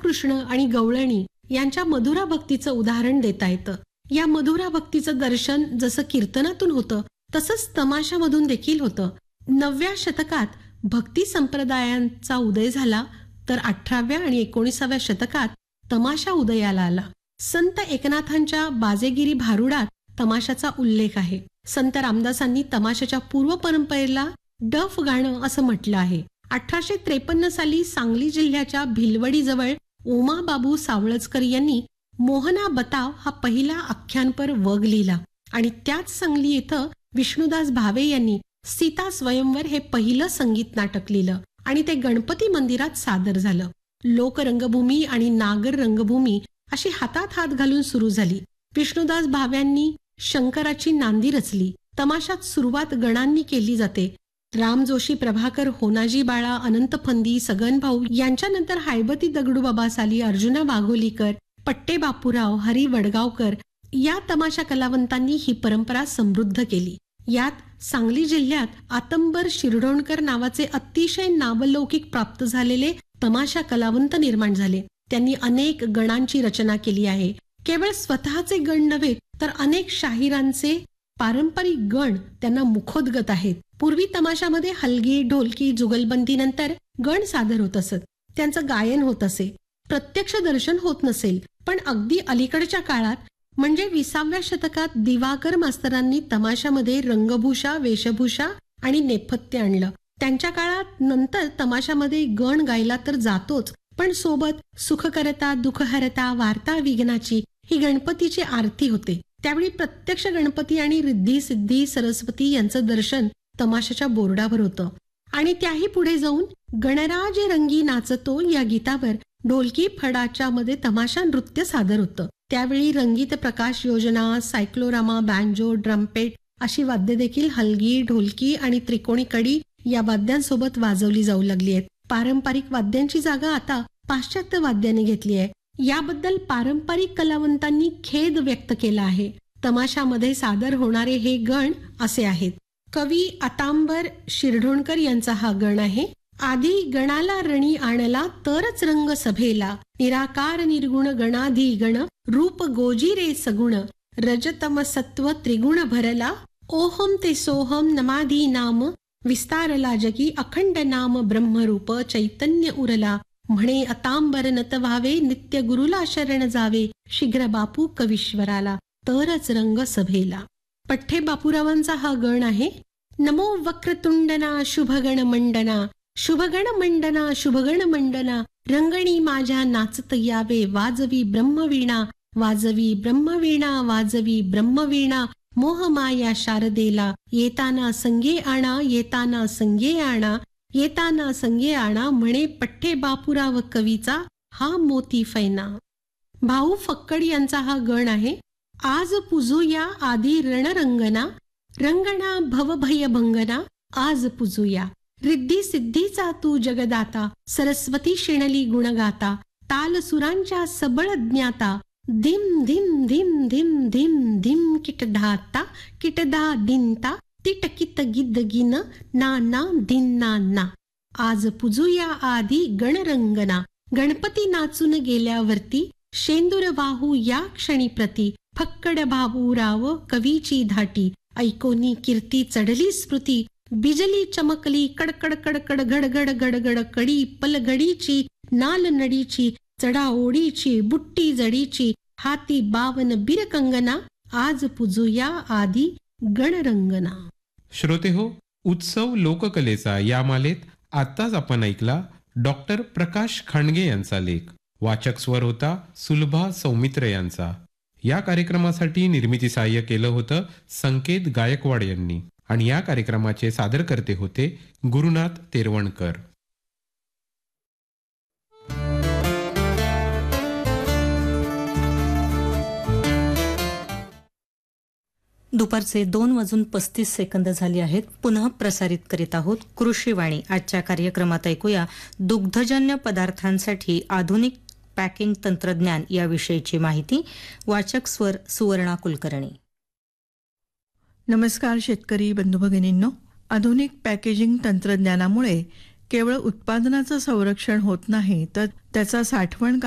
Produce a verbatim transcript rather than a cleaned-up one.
बालकृष्ण आणि गवळणी यांच्या मधुरा भक्तीचं उदाहरण देता येतं. या मधुरा भक्तीचं दर्शन जसं कीर्तनातून होतं तसंच तमाशामधून देखील होतं. नवव्या शतकात भक्ती संप्रदायांचा उदय झाला तर अठराव्या आणि एकोणीसाव्या शतकात तमाशा उदयाला आला. संत एकनाथांच्या बाजेगिरी भारुडात तमाशाचा उल्लेख आहे. संत रामदासांनी तमाशाच्या पूर्व परंपरेला डफ गाणं असं म्हटलं आहे. अठराशे त्रेपन्न साली सांगली जिल्ह्याच्या भिलवडी जवळ उमाबाबू सावळजकर यांनी मोहना बताव हा पहिला आख्यानपर वग लिहिला आणि त्याच सांगली इथं विष्णुदास भावे यांनी सीता स्वयंवर हे पहिलं संगीत नाटक लिहिलं आणि ते गणपती मंदिरात सादर झालं. लोकरंगभूमी आणि नागर रंगभूमी अशी हातात हात घालून सुरू झाली. विष्णुदास भाव्यांनी शंकराची नांदी रचली. तमाशात सुरुवात गणांनी केली जाते. राम जोशी, प्रभाकर, होनाजी बाळा, अनंत फंदी, सगन भाऊ यांच्यानंतर हायबती दगडूबाबा साली, अर्जुना वाघोलीकर, पट्टे बापूराव, हरी वडगावकर या तमाशा कलावंतांनी ही परंपरा समृद्ध केली. यात सांगली जिल्ह्यात आतंबर शिरढोणकर नावाचे अतिशय नावलौकिक प्राप्त झालेले तमाशा कलावंत निर्माण झाले. त्यांनी अनेक गणांची रचना केली आहे. केवळ स्वतःचे गण नव्हे तर अनेक शाहिरांचे पारंपरिक गण त्यांना मुखोद्गत आहेत. पूर्वी तमाशामध्ये हलगी, ढोलकी, जुगलबंदी नंतर गण सादर होत असत. त्यांचं गायन होत असे. प्रत्यक्ष दर्शन होत नसेल, पण अगदी अलीकडच्या काळात म्हणजे विसाव्या शतकात दिवाकर मास्तरांनी तमाशामध्ये रंगभूषा, वेशभूषा आणि नेपथ्य आणलं. त्यांच्या काळात नंतर तमाशामध्ये गण गायला तर जातोच, पण सोबत सुखकरता, दुःखहरता, वार्ता विघ्नाची ही गणपतीची आरती होते. त्यावेळी प्रत्यक्ष गणपती आणि रिद्धी सिद्धी सरस्वती यांचं दर्शन तमाशाच्या बोर्डावर होतं. आणि त्याही पुढे जाऊन गणराज रंगी नाचतो या गीतावर ढोलकी फडाच्या मध्ये तमाशा नृत्य सादर होतं. त्यावेळी रंगीत प्रकाश योजना, सायक्लोरामा, बँजो, ड्रम्पेट अशी वाद्य देखील हलगी, ढोलकी आणि त्रिकोणी कडी या वाद्यांसोबत वाजवली जाऊ लागली आहेत. पारंपरिक वाद्यांची जागा आता पाश्चात्य वाद्याने घेतली आहे. याबद्दल पारंपरिक कलावंतांनी खेद व्यक्त केला आहे. तमाशामध्ये सादर होणारे हे गण असे आहेत. कवी आतांबर शिरढोणकर यांचा हा गण आहे. आधी गणाला रणी आणला तरच रंग सभेला, निराकार निर्गुण गणाधी गण, रूप गोजिरे सगुण, रजतम सत्व त्रिगुण भरला, ओहम ते सोहम नमाधी नाम, विस्तारला जगी अखंड नाम ब्रह्मरूप चैतन्य उरला, म्हणे अतांबर नत व्हावे नित्य गुरुला शरण जावे, शीघ्र बापू कवीश्वराला, तरच रंग सभेला. पठ्ठे बापूरावांचा हा गण आहे. नमो वक्रतुंडना शुभगण मंडना, शुभगण मंडना शुभगण मंडना, रंगणी माझ्या नाचत यावे, वाजवी ब्रह्मवीणा, वाजवी ब्रह्मवीणा, वाजवी ब्रह्मवीणा, मोहमाया शारदेला, येताना संगे आणा, येताना संगे आणा, येताना संगे आणा, म्हणे पठ्ठे बापूराव कवीचा हा मोती फैना. भाऊ फक्कड यांचा हा गण आहे. आज पुजूया आधी रणरंगना, रंगणा भवभय भंगना, आज पुजूया, रिद्धी सिद्धीचा तू जगदाता, सरस्वती शिणली गुणगाता, ताल सुरांच्या सबळ ज्ञाता, धिम धिम धिम धिम धिम धिम किटधाता, किटधा दिनता, तिटकित गिद्द गिन, ना ना दिन्ना ना, आज पुजूया आधी गणरंगना, गणपती नाचून गेल्यावरती, शेंदूर वाहू या क्षणी प्रती, फक्कड बाबूराव कवीची धाटी, ऐकोनी कीर्ती चढली स्मृती, बिजली चमकली कडकड कडकड गडगड गडगड कडी, पलगडीची नाल नडीची, चढा ओढीची बुट्टी जडीची, हाती बावन बिरकंगना, आज पुजूया आधी गणरंगना. श्रोते हो, उत्सव लोककलेचा या मालेत आताच आपण ऐकला डॉक्टर प्रकाश खांडगे यांचा लेख. वाचक स्वर होता सुलभा सौमित्र यांचा. या कार्यक्रमासाठी निर्मिती सहाय्य केलं होतं संकेत गायकवाड यांनी आणि या कार्यक्रमाचे सादरकर्ते होते गुरुनाथ तेरवणकर. दुपारचे दोन वाजून पस्तीस सेकंद झाली आहेत. पुन्हा प्रसारित करीत आहोत कृषीवाणी. आजच्या कार्यक्रमात ऐकूया दुग्धजन्य पदार्थांसाठी आधुनिक पॅकिंग तंत्रज्ञान याविषयीची माहिती. वाचक स्वर सुवर्णा कुलकर्णी. नमस्कार शेतकरी बंधू भगिनींनो. आधुनिक पॅकेजिंग तंत्रज्ञानामुळे केवळ उत्पादनाचं संरक्षण होत नाही तर त्याचा साठवण